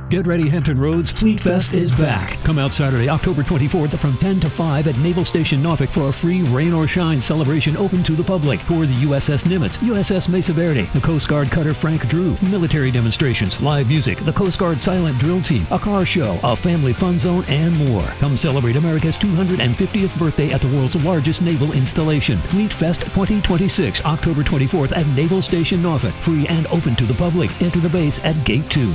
Get ready, Hampton Roads. Fleet Fest is back. Come out Saturday, October 24th from 10 to 5 at Naval Station Norfolk for a free rain or shine celebration open to the public. Tour the USS Nimitz, USS Mesa Verde, the Coast Guard cutter Frank Drew, military demonstrations, live music, the Coast Guard silent drill team, a car show, a family fun zone, and more. Come celebrate America's 250th birthday at the world's largest naval installation. Fleet Fest 2026, October 24th at Naval Station Norfolk. Free and open to the public. Enter the base at Gate 2.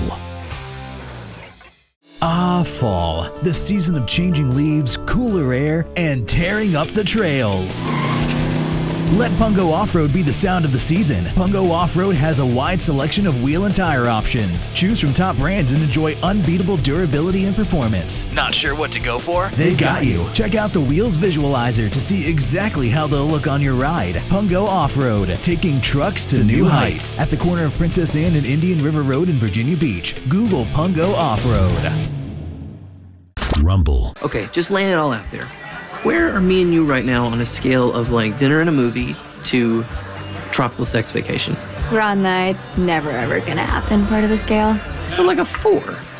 Ah, fall. The season of changing leaves, cooler air, and tearing up the trails. Let Pungo Off-Road be the sound of the season. Pungo Off-Road has a wide selection of wheel and tire options. Choose from top brands and enjoy unbeatable durability and performance. Not sure what to go for? They got you. Check out the Wheels Visualizer to see exactly how they'll look on your ride. Pungo Off-Road, taking trucks to new heights. At the corner of Princess Anne and Indian River Road in Virginia Beach. Google Pungo Off-Road. Rumble. Okay, just laying it all out there. Where are me and you right now on a scale of like dinner and a movie to tropical sex vacation? We're on the it's never ever gonna happen part of the scale. So like a 4.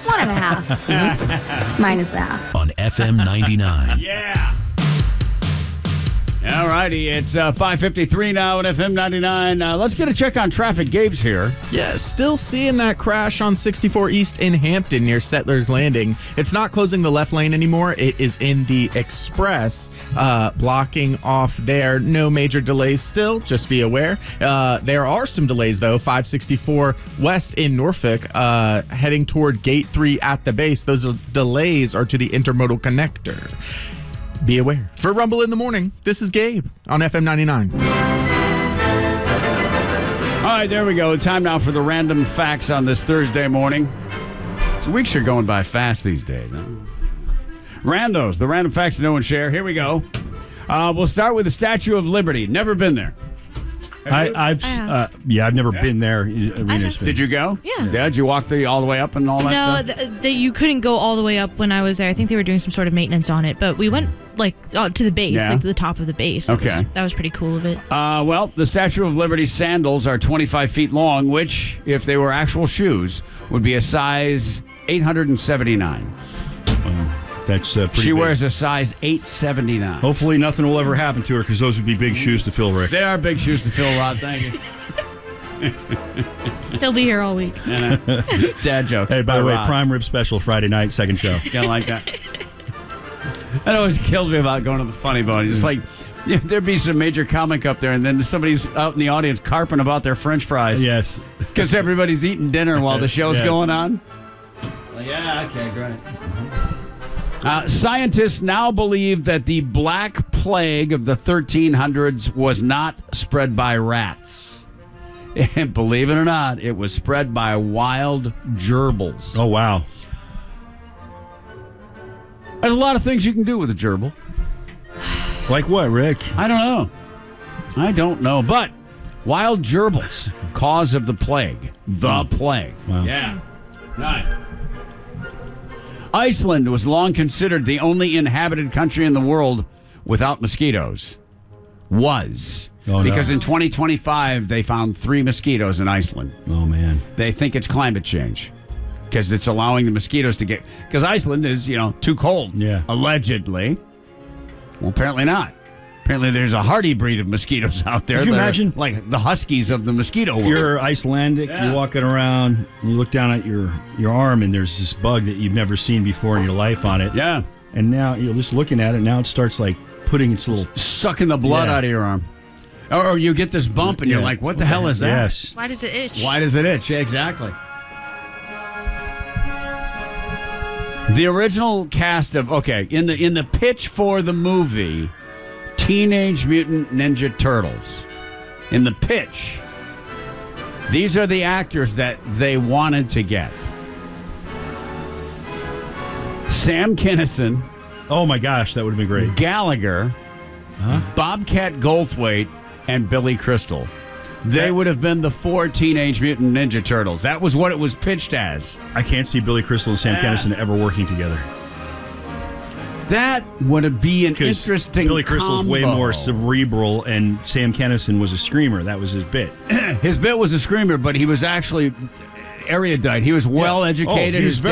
1.5. Minus the half. On FM 99. Yeah. All righty, it's 5:53 now at FM 99. Let's get a check on traffic. Gabe's here. Yeah, still seeing that crash on 64 East in Hampton near Settlers Landing. It's not closing the left lane anymore. It is in the express, blocking off there. No major delays still, just be aware. There are some delays, though. 564 West in Norfolk, heading toward Gate 3 at the base. Those delays are to the intermodal connector. Be aware. For Rumble in the Morning, this is Gabe on FM 99. All right, there we go. Time now for the random facts on this Thursday morning. So weeks are going by fast these days, huh? Randos, the random facts that no one share. Here we go. We'll start with the Statue of Liberty. Never been there. I've never been there. Did you go? Yeah. Did you walk all the way up and all that stuff? No, you couldn't go all the way up when I was there. I think they were doing some sort of maintenance on it, but we went to the base, to the top of the base. Okay. That was pretty cool of it. Well, the Statue of Liberty's sandals are 25 feet long, which, if they were actual shoes, would be a size 879. That's pretty She big. wears a size 879. Hopefully nothing will ever happen to her because those would be big shoes to fill, Rick. They are big shoes to fill, Rod. Thank you. He'll be here all week. Dad joke. Hey, by the way, Rod. prime rib special Friday night, second show. Kind of like that. That always kills me about going to the Funny Bone. It's like there'd be some major comic up there, and then somebody's out in the audience carping about their French fries. Yes. Because everybody's eating dinner while the show's Yes. going on. Yeah, okay, great. Scientists now believe that the Black Plague of the 1300s was not spread by rats. And believe it or not, it was spread by wild gerbils. Oh, wow. There's a lot of things you can do with a gerbil. Like what, Rick? I don't know. But wild gerbils, cause of the plague. The plague. Wow. Yeah. Right. Iceland was long considered the only inhabited country in the world without mosquitoes. Because in 2025, they found 3 mosquitoes in Iceland. Oh, man. They think it's climate change because it's allowing the mosquitoes to get... Because Iceland is, too cold. Yeah. Allegedly. Well, apparently not. Apparently there's a hardy breed of mosquitoes out there. Could you imagine? Like the huskies of the mosquito world. You're Icelandic, Yeah. you're walking around, and you look down at your arm, and there's this bug that you've never seen before in your life on it. Yeah. And now you're just looking at it, now it starts like putting its little... Sucking the blood out of your arm. Or you get this bump, and you're like, what the hell is that? Yes. Why does it itch? Why does it itch? Yeah, exactly. The original cast of... Okay, in the pitch for the movie... Teenage Mutant Ninja Turtles. In the pitch, these are the actors that they wanted to get. Sam Kinison. Oh my gosh, that would have been great. Gallagher, Bobcat Goldthwait, and Billy Crystal. They would have been the 4 Teenage Mutant Ninja Turtles. That was what it was pitched as. I can't see Billy Crystal and Sam Kinison ever working together. That would be an interesting Billy Crystal's way combo. more cerebral, and Sam Kinison was a screamer. That was his bit. His bit was a screamer, but he was actually erudite. He was well educated. Oh, he was